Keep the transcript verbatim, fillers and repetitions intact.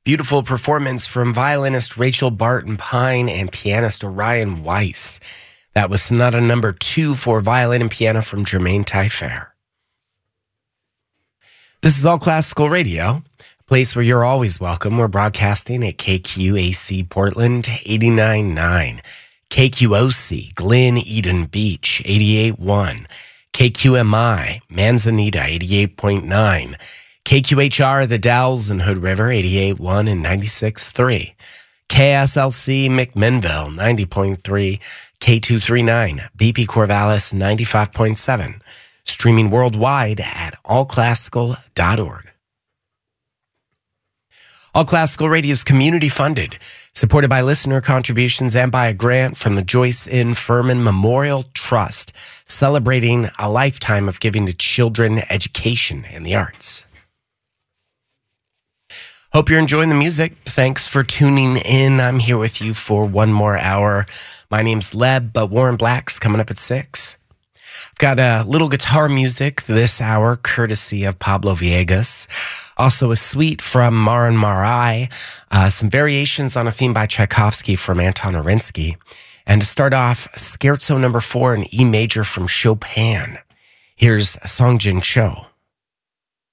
Beautiful performance from violinist Rachel Barton Pine and pianist Orion Weiss. That was sonata number two for violin and piano from Jermaine Taillefer. This is All Classical Radio, a place where you're always welcome. We're broadcasting at K Q A C Portland eighty-nine point nine, K Q O C Glen Eden Beach eighty-eight point one, K Q M I Manzanita eighty-eight point nine, K Q H R The Dalles and Hood River eighty-eight point one and ninety-six point three, K S L C McMinnville ninety point three, K two thirty-nine B P Corvallis ninety-five point seven, streaming worldwide at all classical dot org. All Classical Radio is community funded, supported by listener contributions and by a grant from the Joyce N. Furman Memorial Trust, celebrating a lifetime of giving to children, education, and the arts. Hope you're enjoying the music. Thanks for tuning in. I'm here with you for one more hour. My name's Leb, but Warren Black's coming up at six. I've got a little guitar music this hour, courtesy of Pablo Villegas. Also a suite from Marin Marai, uh, some variations on a theme by Tchaikovsky from Anton Arinsky. And to start off, Scherzo number four in E major from Chopin. Here's Song Jin Cho.